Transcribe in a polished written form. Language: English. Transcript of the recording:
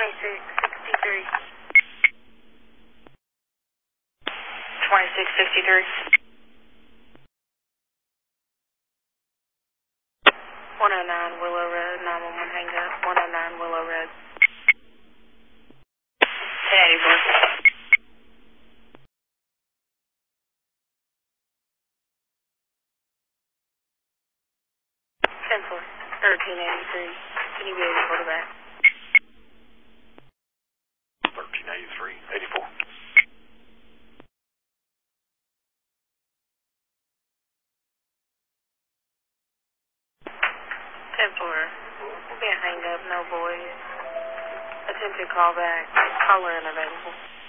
2663. 2663. 109 Willow Road, 911 hang up. 109 Willow Road. 1084. 10-4. 1383. Can you be able to call back? 1383, 84. 10-4. Can't hang up, no voice. Attempted call back. Caller unavailable.